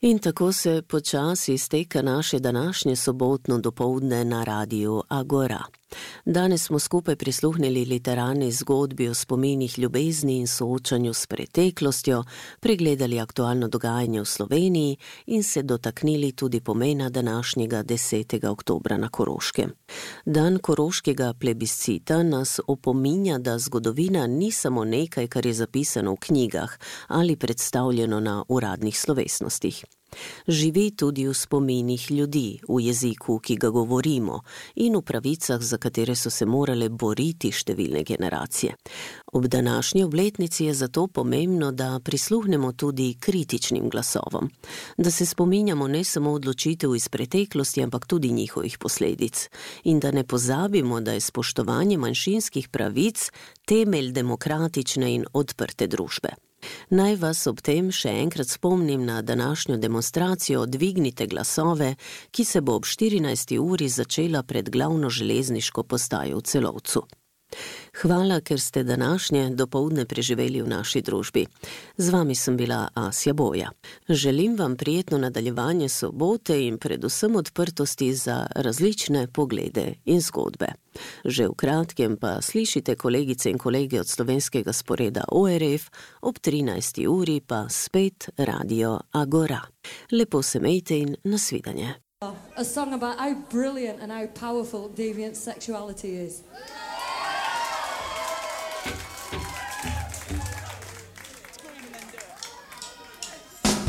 In tako se počasi izteka naše današnje sobotno dopoldne na Radiu Agora. Danes smo skupaj prisluhnili literarni zgodbi o spominih ljubezni in soočanju s preteklostjo, pregledali aktualno dogajanje v Sloveniji in se dotaknili tudi pomena današnjega 10. oktobra na Koroškem. Dan koroškega plebiscita nas opominja, da zgodovina ni samo nekaj, kar je zapisano v knjigah ali predstavljeno na uradnih slovesnostih. Živi tudi v spominih ljudi, v jeziku, ki ga govorimo, in v pravicah, za katere so se morale boriti številne generacije. Ob današnji obletnici je zato pomembno, da prisluhnemo tudi kritičnim glasovom, da se spominjamo ne samo odločitev iz preteklosti, ampak tudi njihovih posledic, in da ne pozabimo, da je spoštovanje manjšinskih pravic temelj demokratične in odprte družbe. Naj vas ob tem še enkrat spomnim na današnjo demonstracijo Dvignite glasove, ki se bo ob 14. uri začela pred glavno železniško postajo v Celovcu. Hvala, ker ste današnje dopoldne preživeli v naši družbi. Z vami sem bila Asja Boja. Želim vam prijetno nadaljevanje sobote in predvsem odprtosti za različne poglede in zgodbe. Že v kratkem pa slišite kolegice in kolege od slovenskega sporeda ORF, ob 13. uri pa spet Radio Agora. Lepo se mejte in nasvidenje. A song about how brilliant and how powerful deviant sexuality is.